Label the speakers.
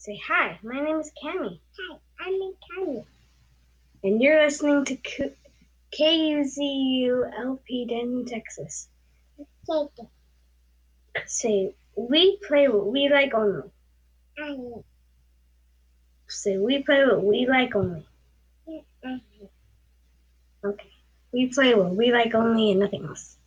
Speaker 1: Say hi, my name is Cami.
Speaker 2: Hi, I'm Cami.
Speaker 1: And you're listening to KUZU-LP Denton, Texas.
Speaker 2: Take
Speaker 1: Say, we play what we like only.
Speaker 2: it.
Speaker 1: Say, we play what we like only. Okay. We play what we like only and nothing else.